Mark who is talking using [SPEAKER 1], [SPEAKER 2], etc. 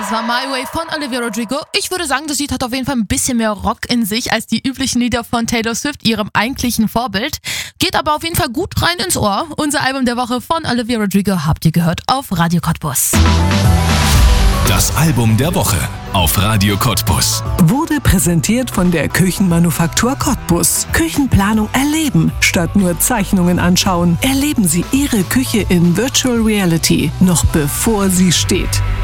[SPEAKER 1] Das war My Way von Olivia Rodrigo. Ich würde sagen, das Lied hat auf jeden Fall ein bisschen mehr Rock in sich als die üblichen Lieder von Taylor Swift, ihrem eigentlichen Vorbild. Geht aber auf jeden Fall gut rein ins Ohr. Unser Album der Woche von Olivia Rodrigo habt ihr gehört auf Radio Cottbus.
[SPEAKER 2] Das Album der Woche auf Radio Cottbus.
[SPEAKER 3] Wurde präsentiert von der Küchenmanufaktur Cottbus. Küchenplanung erleben, statt nur Zeichnungen anschauen. Erleben Sie Ihre Küche in Virtual Reality, noch bevor sie steht.